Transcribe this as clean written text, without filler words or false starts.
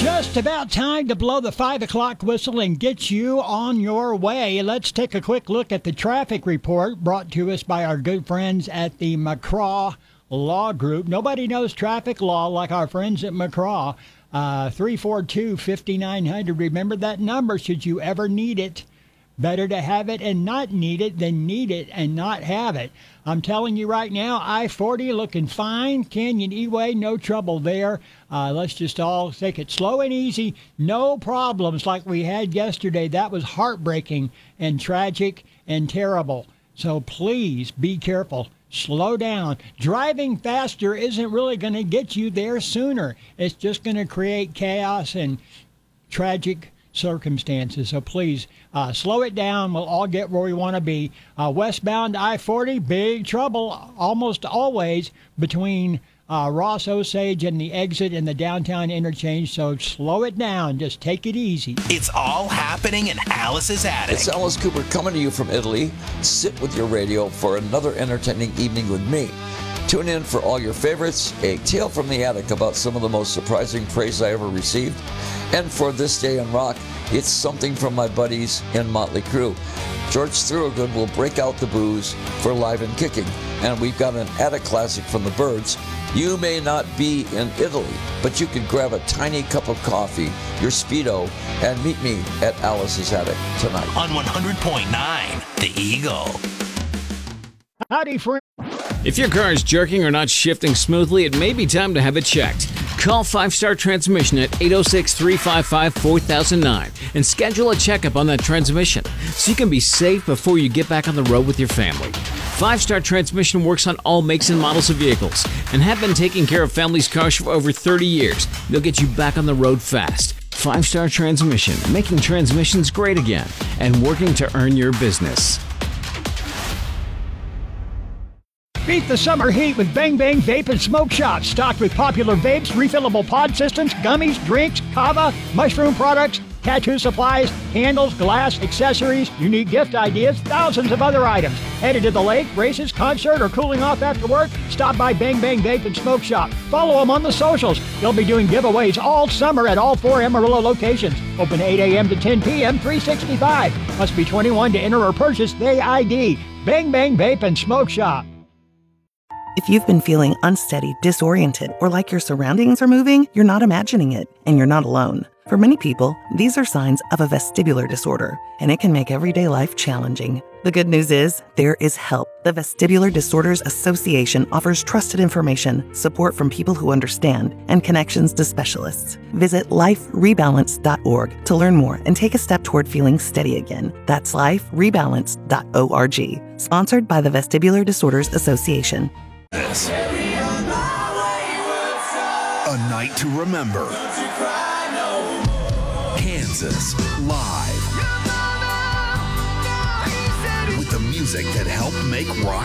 Just about time to blow the 5 o'clock whistle and get you on your way. Let's take a quick look at the traffic report brought to us by our good friends at the McCraw Law Group. Nobody knows traffic law like our friends at McCraw. 342-5900. Remember that number should you ever need it. Better to have it and not need it than need it and not have it. I'm telling you right now, I-40 looking fine. Canyon E-Way, no trouble there. Let's just all take it slow and easy. No problems like we had yesterday. That was heartbreaking and tragic and terrible. So please be careful. Slow down. Driving faster isn't really going to get you there sooner. It's just going to create chaos and tragic circumstances. So please slow it down. We'll all get where we want to be. Westbound I-40, big trouble almost always between Ross Osage and the exit in the downtown interchange. So slow it down. Just take it easy. It's all happening in Alice's Attic. It's Alice Cooper coming to you from Italy. Sit with your radio for another entertaining evening with me. Tune in for all your favorites, a tale from the attic about some of the most surprising praise I ever received. And for This Day in Rock, it's something from my buddies in Motley Crue. George Thorogood will break out the booze for Live and Kicking. And we've got an attic classic from the Byrds. You may not be in Italy, but you can grab a tiny cup of coffee, your Speedo, and meet me at Alice's Attic tonight. On 100.9, The Eagle. Howdy, friend. If your car is jerking or not shifting smoothly, it may be time to have it checked. Call 5 Star Transmission at 806-355-4009 and schedule a checkup on that transmission so you can be safe before you get back on the road with your family. 5 Star Transmission works on all makes and models of vehicles and have been taking care of families' cars for over 30 years. They'll get you back on the road fast. 5 Star Transmission, making transmissions great again and working to earn your business. Beat the summer heat with Bang Bang Vape and Smoke Shop. Stocked with popular vapes, refillable pod systems, gummies, drinks, kava, mushroom products, tattoo supplies, candles, glass, accessories, unique gift ideas, thousands of other items. Headed to the lake, races, concert, or cooling off after work? Stop by Bang Bang Vape and Smoke Shop. Follow them on the socials. They'll be doing giveaways all summer at all 4 Amarillo locations. Open 8 a.m. to 10 p.m., 365. Must be 21 to enter or purchase the ID. Bang Bang Vape and Smoke Shop. If you've been feeling unsteady, disoriented, or like your surroundings are moving, you're not imagining it, and you're not alone. For many people, these are signs of a vestibular disorder, and it can make everyday life challenging. The good news is, there is help. The Vestibular Disorders Association offers trusted information, support from people who understand, and connections to specialists. Visit liferebalance.org to learn more and take a step toward feeling steady again. That's liferebalance.org. Sponsored by the Vestibular Disorders Association. This. A night to remember. Kansas live. With the music that helped make rock